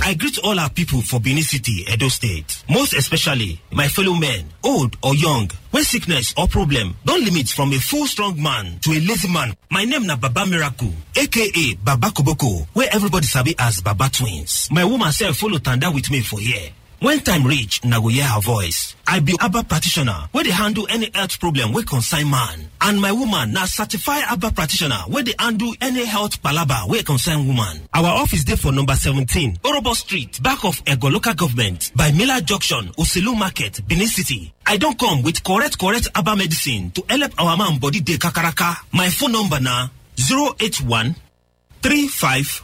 I greet all our people for Benin City, Edo State. Most especially, my fellow men, old or young, when sickness or problem don't limit from a full strong man to a lazy man. My name na Baba Miracle, aka Baba Koboko, where everybody sabi as Baba Twins. My woman self follow tanda with me for here. When time reach, na go hear her voice. I be Abba practitioner, where they handle any health problem wey concern man. And my woman na certified Abba practitioner, where they handle any health palaba wey concern woman. Our office dey for number 17, Orobo Street, back of Ego Local Government, by Miller Junction, Oselu Market, Benin City. I don't come with correct Abba medicine to help our man body dey kakaraka. My phone number na 081 35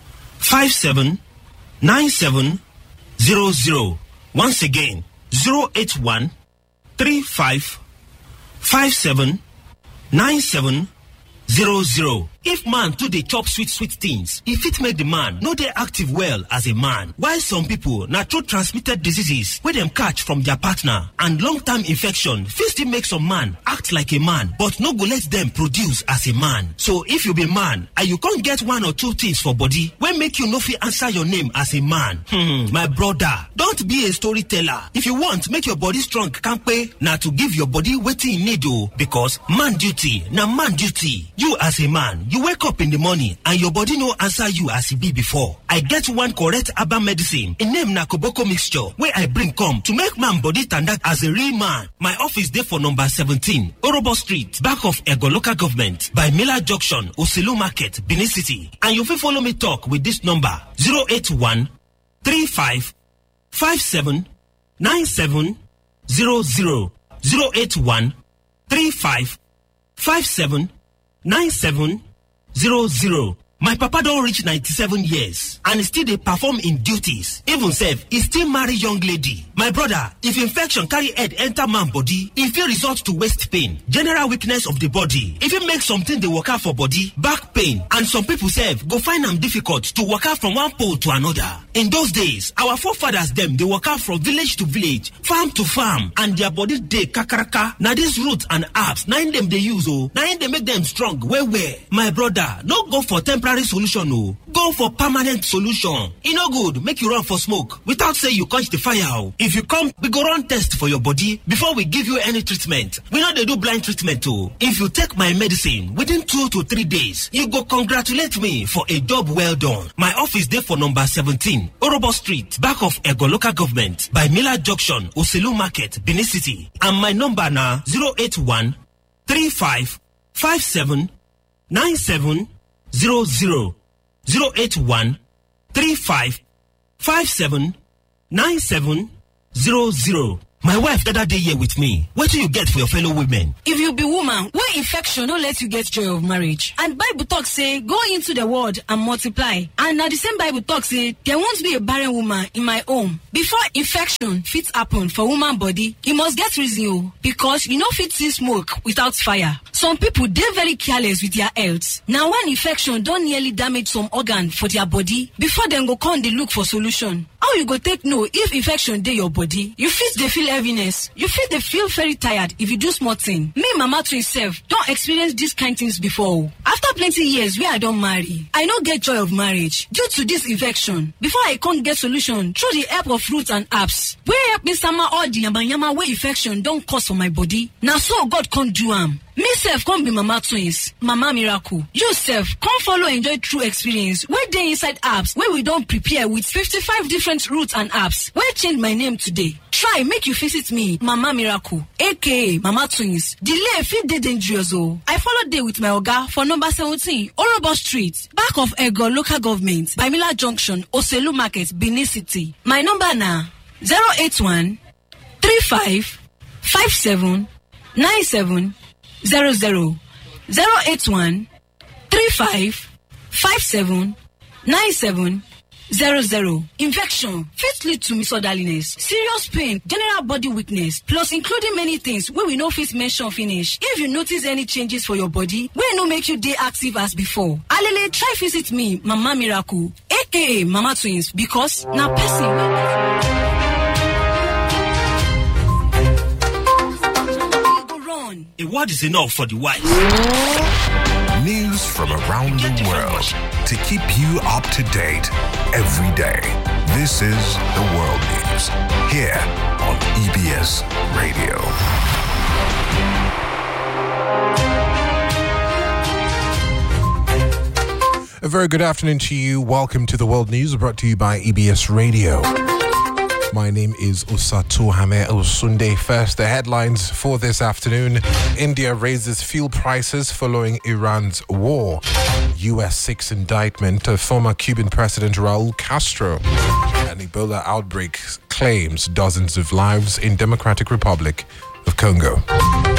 57 97 00. Once again, 081 35 57 97 00. If man too dey chop sweet things, if it make the man no dey active well as a man. While some people na through transmitted diseases wey dem catch from their partner and long-term infection fit still make some man act like a man but no go let them produce as a man. So if you be man and you can't get one or two things for body wey make you no fit answer your name as a man, my brother, don't be a storyteller. If you want make your body strong kampe, na to give your body wetin e need o, because man duty na man duty. You as a man, you wake up in the morning and your body no answer you as it be before. I get one correct Abba medicine. In name na Koboko mixture where I bring come to make man body tanda as a real man. My office there for number 17, Orobo Street, back of Ego Local Government, by Miller Junction, Oselu Market, Benin City. And you will follow me talk with this number 081 35 57 97 00. 081 35 57 97 00. My papa don't reach 97 years and still they perform in duties. Even self, he still marry young lady. My brother, if infection carry head enter man body, if it result to waist pain, general weakness of the body, if it makes something they work out for body, back pain, and some people self go find them difficult to work out from one pole to another. In those days, our forefathers them they work out from village to village, farm to farm, and their body they kakaraka. Now these roots and herbs, nine them they use nine they make them strong. Where? My brother, no go for temporary solution o, go for permanent solution. E no good make you run for smoke without say you quench the fire o. If you come, we go run test for your body before we give you any treatment. We no dey do blind treatment o. If you take my medicine within 2 to 3 days, you go congratulate me for a job well done. My office there for number 17, Orobo Street, back of Ego Local Government, by Miller Junction, Oselu Market, Benin City. And my number na 081 35 57 97 00. 081 35 57 97 00. My wife that day here with me. What do you get for your fellow women? If you be woman, where infection don't let you get joy of marriage. And Bible talk say, go into the world and multiply. And now the same Bible talk say, there won't be a barren woman in my home. Before infection fits happen for woman body, you must get reason because you know fit see smoke without fire. Some people, they're very careless with their health. Now when infection don't nearly damage some organ for their body, before them go come they look for solution. How you go take know if infection dey your body? You fit they feel heaviness. You fit they feel very tired if you do small thing. Me, mama to herself, don't experience these kind things before. After plenty years where I don't marry, I no get joy of marriage due to this infection. Before I can't get solution through the help of roots and herbs, where help me sama all the yama where infection don't cause for my body. Now so God can't do am. Me self come be Mama Twins, Mama Miracle. You self come follow enjoy true experience where they inside apps where we don't prepare with 55 different roots and apps. Where change my name today. Try make you visit me, Mama Miracle, aka Mama Twins. Delay fit dey dangerous o. I follow day with my oga for number 17, Orobo Street, back of Ego Local Government, by Miller Junction, Oselu Market, Benin City. My number na 081 35 57 97 00. 081 35 57 97 00. Infection fit lead to misorderliness, serious pain, general body weakness, plus including many things wey we no fit mention finish. If you notice any changes for your body wey no make you dey active as before, alele try visit me, Mama Miracle, aka Mama Twins, because na person. A word is enough for the wise. News from around the world to keep you up to date every day. This is the World News here on EBS Radio. A very good afternoon to you. Welcome to the World News, brought to you by EBS Radio. My name is Usato Hame Osunde. First, the headlines for this afternoon. India raises fuel prices following Iran's war. U.S. seeks indictment of former Cuban President Raul Castro. An Ebola outbreak claims dozens of lives in Democratic Republic of Congo.